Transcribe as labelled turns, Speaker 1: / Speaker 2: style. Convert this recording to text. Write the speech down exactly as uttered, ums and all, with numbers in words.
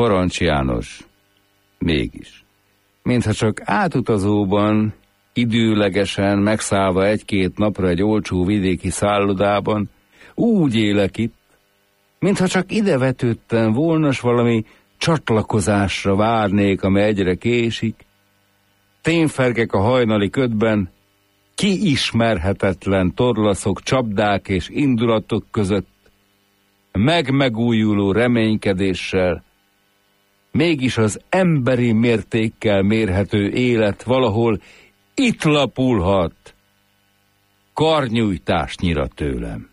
Speaker 1: Parancs János, mégis. Mintha csak átutazóban, időlegesen megszállva egy-két napra egy olcsó vidéki szállodában, úgy élek itt, mintha csak ide vetődtem volna, s valami csatlakozásra várnék, amely egyre késik. Témfergek a hajnali ködben, kiismerhetetlen torlaszok, csapdák és indulatok között, megmegújuló reménykedéssel, mégis az emberi mértékkel mérhető élet valahol itt lapulhat, karnyújtásnyira tőlem.